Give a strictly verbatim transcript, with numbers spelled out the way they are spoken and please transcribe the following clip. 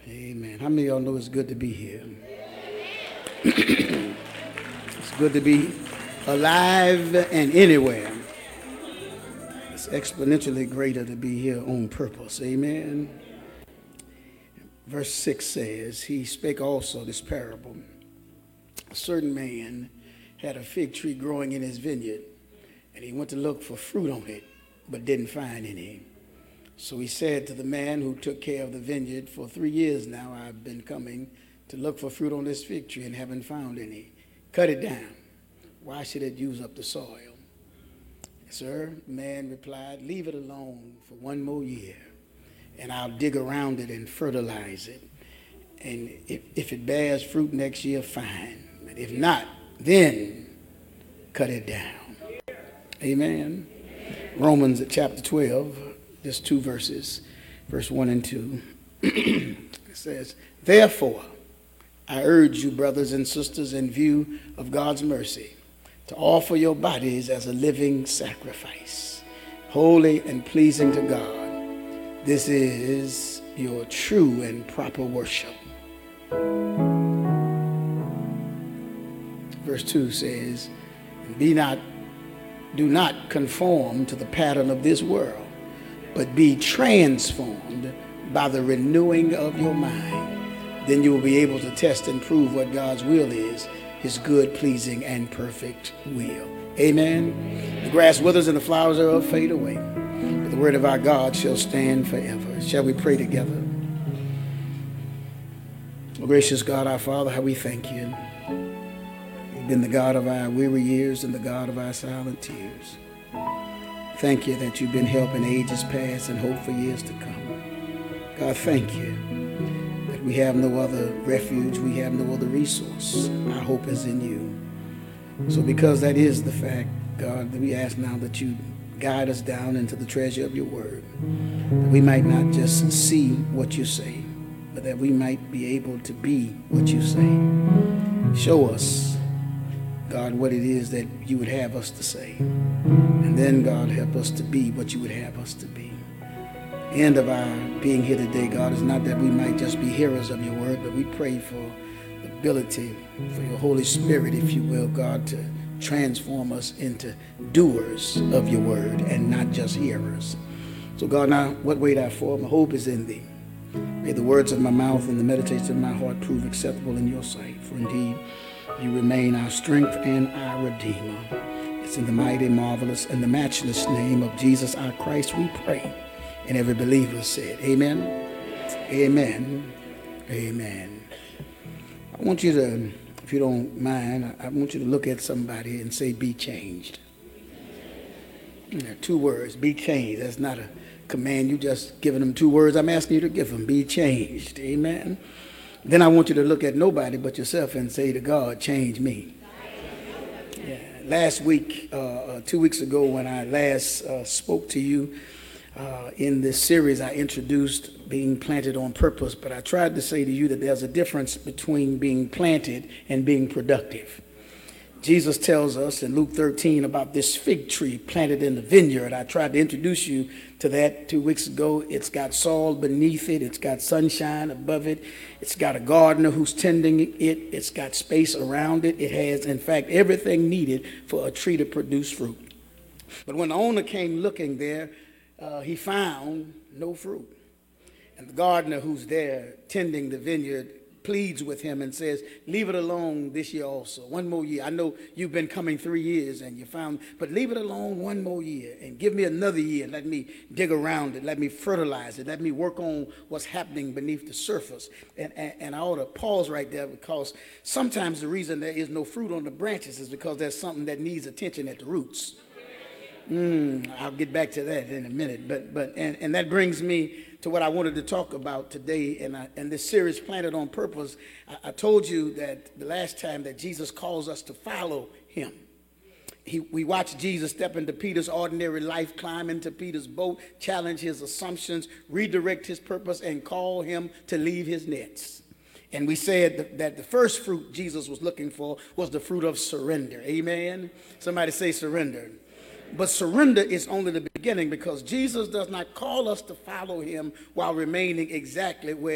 Amen. How many of y'all know it's good to be here? It's good to be alive and anywhere. It's exponentially greater to be here on purpose. Amen. Verse six says, he spake also this parable. A certain man had a fig tree growing in his vineyard, and he went to look for fruit on it, but didn't find any. So he said to the man who took care of the vineyard, for three years now I've been coming to look for fruit on this fig tree and haven't found any. Cut it down. Why should it use up the soil? Sir, the man replied, leave it alone for one more year, and I'll dig around it and fertilize it. And if, if it bears fruit next year, fine. But if not, then cut it down. Amen. Romans chapter twelve. Just two verses, verse one and two. It says, therefore, I urge you, brothers and sisters, in view of God's mercy, to offer your bodies as a living sacrifice, holy and pleasing to God. This is your true and proper worship. Verse two says, be not, do not conform to the pattern of this world, but be transformed by the renewing of your mind. Then you will be able to test and prove what God's will is, his good, pleasing, and perfect will. Amen. The grass withers and the flowers thereof fade away, but the word of our God shall stand forever. Shall we pray together? Oh, gracious God, our Father, how we thank you. You've been the God of our weary years and the God of our silent tears. Thank you that you've been helping ages past and hope for years to come. God, thank you that we have no other refuge, we have no other resource. Our hope is in you. So because that is the fact, God, we ask now that you guide us down into the treasure of your word, that we might not just see what you say, but that we might be able to be what you say. Show us, God, what it is that you would have us to say. And then, God, help us to be what you would have us to be. The end of our being here today, God, is not that we might just be hearers of your word, but we pray for the ability for your Holy Spirit, if you will, God, to transform us into doers of your word and not just hearers. So, God, now, what wait I for? My hope is in thee. May the words of my mouth and the meditation of my heart prove acceptable in your sight. For indeed, you remain our strength and our Redeemer. It's in the mighty, marvelous, and the matchless name of Jesus our Christ we pray. And every believer said, amen, amen, amen. I want you to, if you don't mind, I want you to look at somebody and say, be changed. Yeah, two words, be changed. That's not a command. You just giving them two words. I'm asking you to give them, be changed. Amen. Then I want you to look at nobody but yourself and say to God, change me. Yeah. Last week, uh, two weeks ago, when I last uh, spoke to you uh, in this series, I introduced being planted on purpose, but I tried to say to you that there's a difference between being planted and being productive. Jesus tells us in Luke thirteen about this fig tree planted in the vineyard. I tried to introduce you to that two weeks ago. It's got soil beneath it. It's got sunshine above it. It's got a gardener who's tending it. It's got space around it. It has, in fact, everything needed for a tree to produce fruit. But when the owner came looking there, uh, he found no fruit. And the gardener who's there tending the vineyard pleads with him and says, leave it alone this year also, one more year. I know you've been coming three years and you found, but leave it alone one more year and give me another year. Let me dig around it. Let me fertilize it. Let me work on what's happening beneath the surface. And, and, and I ought to pause right there, because sometimes the reason there is no fruit on the branches is because there's something that needs attention at the roots. Mm, I'll get back to that in a minute. But but and, and that brings me to what I wanted to talk about today. And, I, and this series, Planted on Purpose, I, I told you that the last time that Jesus calls us to follow him. He, we watched Jesus step into Peter's ordinary life, climb into Peter's boat, challenge his assumptions, redirect his purpose, and call him to leave his nets. And we said that, that the first fruit Jesus was looking for was the fruit of surrender. Amen? Somebody say surrender. But surrender is only the beginning, because Jesus does not call us to follow him while remaining exactly where